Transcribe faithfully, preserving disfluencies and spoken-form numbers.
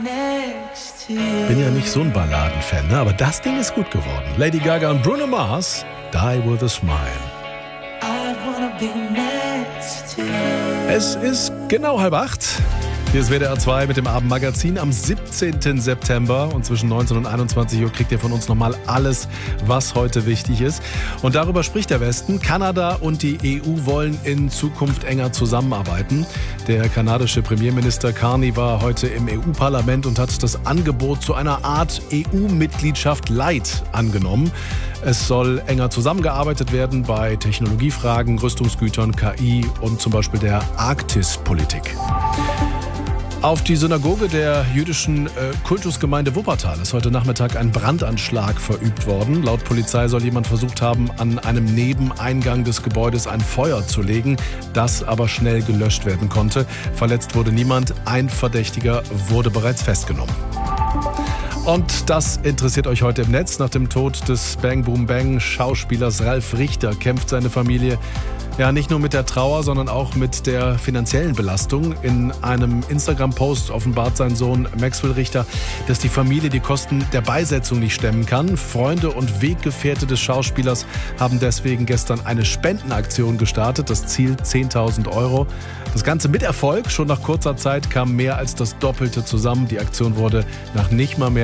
Bin ja nicht so ein Balladenfan, ne? Aber das Ding ist gut geworden. Lady Gaga und Bruno Mars, Die With A Smile. Es ist genau halb acht. Hier ist W D R zwei mit dem Abendmagazin am siebzehnten September und zwischen neunzehn und einundzwanzig Uhr kriegt ihr von uns nochmal alles, was heute wichtig ist. Und darüber spricht der Westen. Kanada und die E U wollen in Zukunft enger zusammenarbeiten. Der kanadische Premierminister Carney war heute im E U-Parlament und hat das Angebot zu einer Art E U-Mitgliedschaft Light angenommen. Es soll enger zusammengearbeitet werden bei Technologiefragen, Rüstungsgütern, K I und zum Beispiel der Arktispolitik. Auf die Synagoge der jüdischen äh, Kultusgemeinde Wuppertal ist heute Nachmittag ein Brandanschlag verübt worden. Laut Polizei soll jemand versucht haben, an einem Nebeneingang des Gebäudes ein Feuer zu legen, das aber schnell gelöscht werden konnte. Verletzt wurde niemand, ein Verdächtiger wurde bereits festgenommen. Und das interessiert euch heute im Netz. Nach dem Tod des Bang Boom Bang Schauspielers Ralf Richter kämpft seine Familie ja nicht nur mit der Trauer, sondern auch mit der finanziellen Belastung. In einem Instagram-Post offenbart sein Sohn Maxwell Richter, dass die Familie die Kosten der Beisetzung nicht stemmen kann. Freunde und Weggefährte des Schauspielers haben deswegen gestern eine Spendenaktion gestartet. Das Ziel zehntausend Euro. Das Ganze mit Erfolg. Schon nach kurzer Zeit kam mehr als das Doppelte zusammen. Die Aktion wurde nach nicht mal mehr